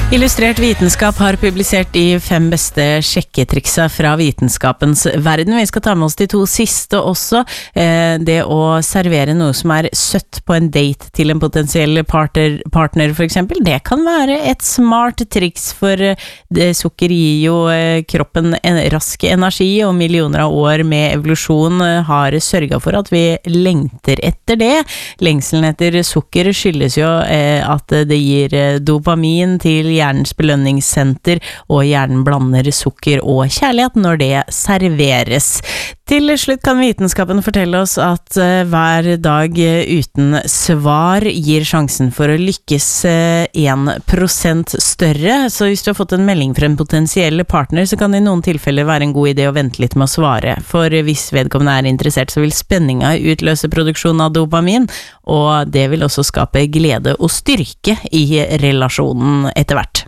Illustrert vitenskap har publisert de 5 beste sjekketriksa fra vitenskapens verden. Vi skal ta med oss de 2 siste også. Det å servere noe som er søtt på en date til en potensiell partner for eksempel, det kan være et smart triks, for sukker gir jo kroppen en rask energi, og millioner av år med evolusjon har sørget for at vi lengter etter det. Lengselen etter sukker skyldes jo at det gir dopamin til hjernens belønningssenter, og hjernen blander sukker og kjærlighet når det serveres. Til slutt kan vitenskapen fortelle oss at hver dag uten svar gir sjansen for å lykkes 1% større, så hvis du har fått en melding fra en potensiell partner, så kan det i noen tilfeller være en god idé å vente litt med å svare, for hvis vedkommende er interessert, så vil spenninga utløse produksjon av dopamin, og det vil også skape glede og styrke i relasjonen etter hvert.